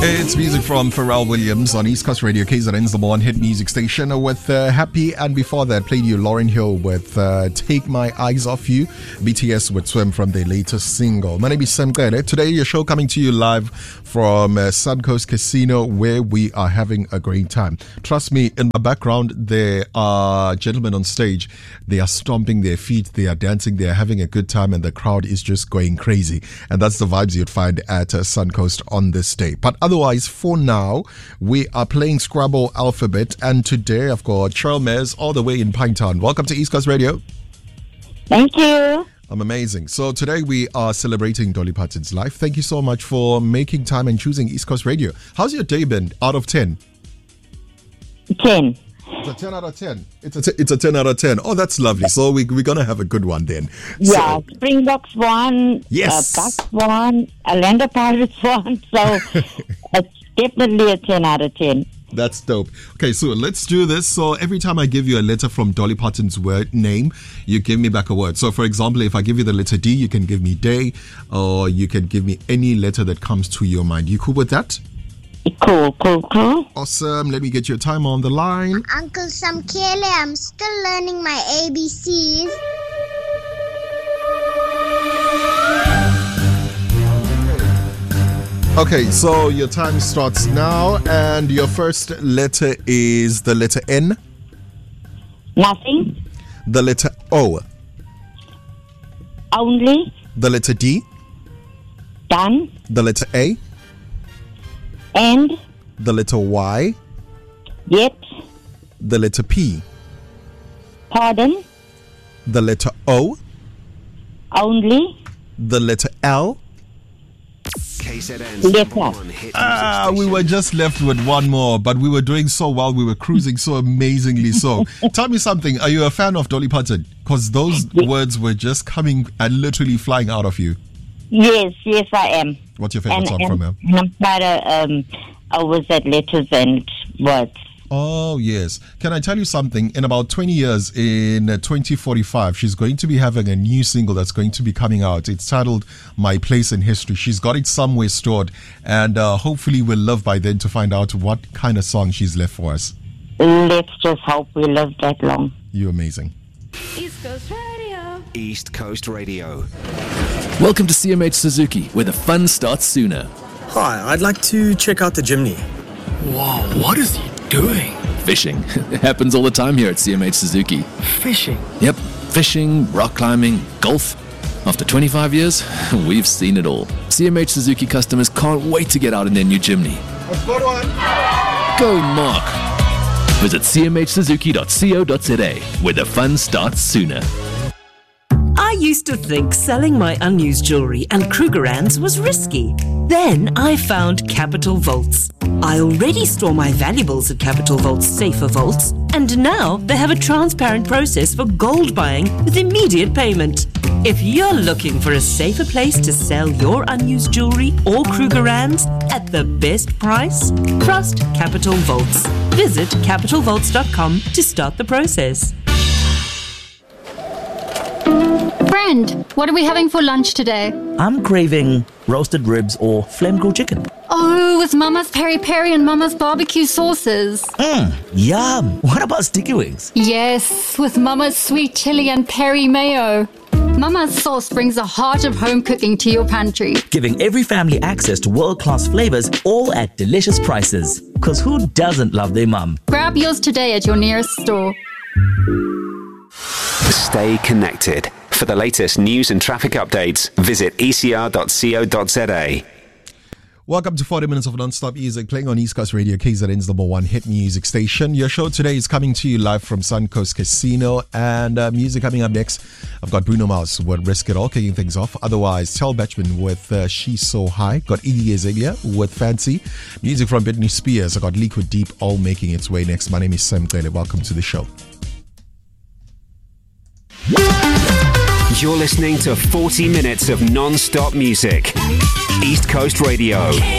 It's music from Pharrell Williams on East Coast Radio, KZN's the one hit music station with Happy, and before that played you Lauryn Hill with Take My Eyes Off You, BTS with Swim from their latest single. My name is Sam Kere. Today your show coming to you live from Suncoast Casino, where we are having a great time. Trust me, in my background there are gentlemen on stage. They are stomping their feet, they are dancing, they are having a good time, and the crowd is just going crazy. And that's the vibes you'd find at Suncoast on this day. But otherwise, for now, we are playing Scrabble Alphabet, and today I've got Cheryl Mez all the way in Pinetown. Welcome to East Coast Radio. Thank you. I'm amazing. So today we are celebrating Dolly Parton's life. Thank you so much for making time and choosing East Coast Radio. How's your day been out of 10? 10. It's a 10 out of 10. It's a 10 out of 10. Oh, that's lovely. So we're going to have a good one then. Yeah, Springboks won. Yes. Bucks won. Orlando Pirates won. So it's definitely a 10 out of 10. That's dope. Okay, so let's do this. So every time I give you a letter from Dolly Parton's word name, you give me back a word. So for example, if I give you the letter D, you can give me day, or you can give me any letter that comes to your mind. You cool with that? Cool. Awesome. Let me get your time on the line. Uncle Samkele, I'm still learning my ABCs. Okay, so your time starts now, and your first letter is the letter N. Nothing. The letter O. Only. The letter D. Done. The letter A. And. The letter Y. Yet. The letter P. Pardon. The letter O. Only. The letter L. Letter. We were just left with one more, but we were doing so well. We were cruising so amazingly so. Tell me something. Are you a fan of Dolly Parton? Because those words were just coming and literally flying out of you. Yes, I am. What's your favorite song from her? I'm quite always at letters and words. Oh, yes. Can I tell you something? In about 20 years, in 2045, she's going to be having a new single that's going to be coming out. It's titled My Place in History. She's got it somewhere stored, and hopefully we'll live by then to find out what kind of song she's left for us. Let's just hope we live that long. You're amazing. East Coast Radio. East Coast Radio. Welcome to CMH Suzuki, where the fun starts sooner. Hi, I'd like to check out the Jimny. Whoa, what is he doing? Fishing. It happens all the time here at CMH Suzuki. Fishing? Yep, fishing, rock climbing, golf. After 25 years, we've seen it all. CMH Suzuki customers can't wait to get out in their new Jimny. I've got one. Go Mark! Visit cmhsuzuki.co.za, where the fun starts sooner. I used to think selling my unused jewellery and Krugerrands was risky. Then I found Capital Vaults. I already store my valuables at Capital Vaults Safer Vaults, and now they have a transparent process for gold buying with immediate payment. If you're looking for a safer place to sell your unused jewellery or Krugerrands at the best price, trust Capital Vaults. Visit capitalvaults.com to start the process. Friend, what are we having for lunch today? I'm craving roasted ribs or flame grilled chicken. Oh, with Mama's Peri Peri and Mama's barbecue sauces. Yum. What about sticky wings? Yes, with Mama's sweet chili and peri mayo. Mama's sauce brings the heart of home cooking to your pantry. Giving every family access to world-class flavors, all at delicious prices. Because who doesn't love their mum? Grab yours today at your nearest store. Stay connected. For the latest news and traffic updates, visit ecr.co.za. Welcome to 40 minutes of non-stop music playing on East Coast Radio, KZN's number one hit music station. Your show today is coming to you live from Suncoast Casino, and music coming up next. I've got Bruno Mars with Risk It All kicking things off. Otherwise, Tel Batchman with She's So High. Got Iggy Azalea with Fancy. Music from Britney Spears. I got Liquid Deep all making its way next. My name is Sam Kele. Welcome to the show. You're listening to 40 minutes of non-stop music. East Coast Radio.